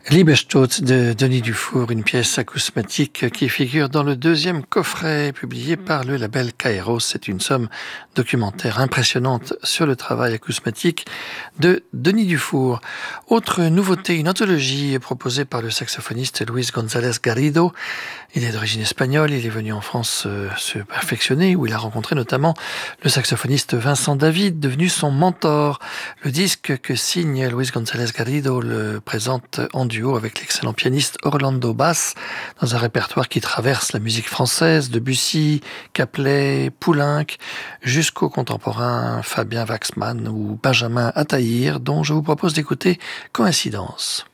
Liebestod de Denis Dufour, une pièce acousmatique qui figure dans le deuxième coffret publié par le label Kairos. C'est une somme documentaire impressionnante sur le travail acousmatique de Denis Dufour. Autre nouveauté, une anthologie proposée par le saxophoniste Luis González Garrido. Il est d'origine espagnole, il est venu en France se perfectionner où il a rencontré notamment le saxophoniste Vincent David, devenu son mentor. Le disque que signe Luis González Garrido le présente en duo avec l'excellent pianiste Orlando Bass dans un répertoire qui traverse la musique française, Debussy, Caplet, Poulenc, jusqu'au contemporain Fabien Waxman ou Benjamin Attahir, dont je vous propose d'écouter Coïncidence.